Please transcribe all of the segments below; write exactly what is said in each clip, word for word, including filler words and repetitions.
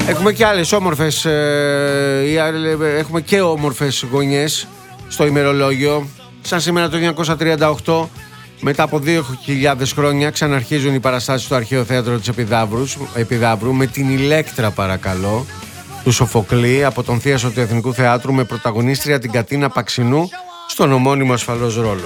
Έχουμε και άλλες όμορφες, ε, έχουμε και όμορφες γωνιές στο ημερολόγιο. Σαν σήμερα το χίλια εννιακόσια τριάντα οκτώ, μετά από δύο χιλιάδες χρόνια, ξαναρχίζουν οι παραστάσεις στο Αρχαίο Θέατρο της Επιδαύρου με την Ηλέκτρα, παρακαλώ, του Σοφοκλή, από τον θίασο του Εθνικού Θεάτρου, με πρωταγωνίστρια την Κατίνα Παξινού στον ομώνυμο ασφαλώς ρόλο.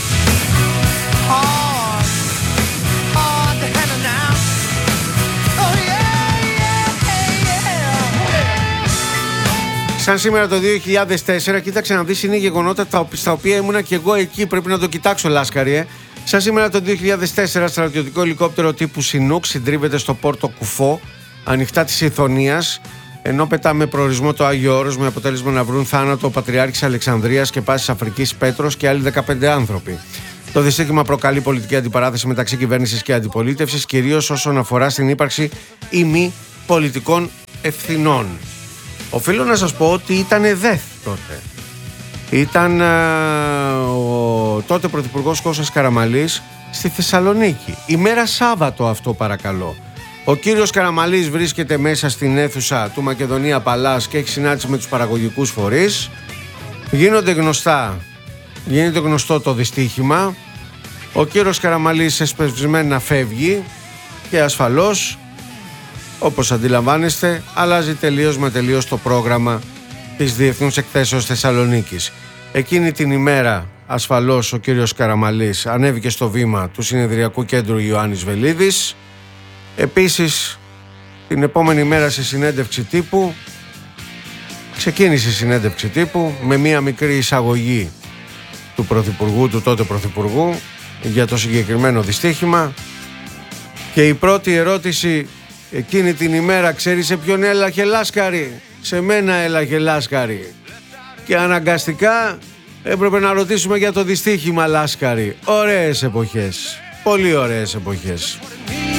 Σαν σήμερα το δύο χιλιάδες τέσσερα, κοίταξε να δεις, είναι γεγονότα στα οποία ήμουνα και εγώ εκεί. Πρέπει να το κοιτάξω, Λάσκαρη, ε. Σαν σήμερα το δύο χιλιάδες τέσσερα, στρατιωτικό ελικόπτερο τύπου Σινούκ συντρίβεται στο Πόρτο Κουφό, ανοιχτά της Ιθωνίας, ενώ πετά με προορισμό το Άγιο Όρος, με αποτέλεσμα να βρουν θάνατο ο Πατριάρχης Αλεξανδρίας και Πάσης Αφρικής Πέτρος και άλλοι δεκαπέντε άνθρωποι. Το δυστύχημα προκαλεί πολιτική αντιπαράθεση μεταξύ κυβέρνησης και αντιπολίτευσης, κυρίως όσον αφορά στην ύπαρξη ή μη πολιτικών ευθυνών. Οφείλω να σας πω ότι ήταν ΔΕΘ τότε. Ήταν α, ο τότε πρωθυπουργός Κώστας Καραμαλής στη Θεσσαλονίκη. Ημέρα Σάββατο αυτό, παρακαλώ. Ο κύριος Καραμαλής βρίσκεται μέσα στην αίθουσα του Μακεδονία Παλάς και έχει συνάντηση με τους παραγωγικούς φορείς. Γίνονται γνωστά, γίνεται γνωστό το δυστύχημα. Ο κύριος Καραμαλής εσπευσμένα φεύγει και ασφαλώς, όπως αντιλαμβάνεστε, αλλάζει τελείως με τελείως το πρόγραμμα της Διεθνούς Εκθέσεως Θεσσαλονίκης. Εκείνη την ημέρα, ασφαλώς, ο κύριος Καραμαλής ανέβηκε στο βήμα του Συνεδριακού Κέντρου Ιωάννης Βελίδης. Επίσης, την επόμενη μέρα σε συνέντευξη τύπου, ξεκίνησε η συνέντευξη τύπου με μία μικρή εισαγωγή του πρωθυπουργού, του τότε πρωθυπουργού, για το συγκεκριμένο δυστύχημα. Και η πρώτη ερώτηση εκείνη την ημέρα, ξέρεις σε ποιον έλαχε, Λάσκαρη? Σε μένα έλαχε, Λάσκαρη. Και αναγκαστικά έπρεπε να ρωτήσουμε για το δυστύχημα, Λάσκαρη. Ωραίες εποχές, πολύ ωραίες εποχές.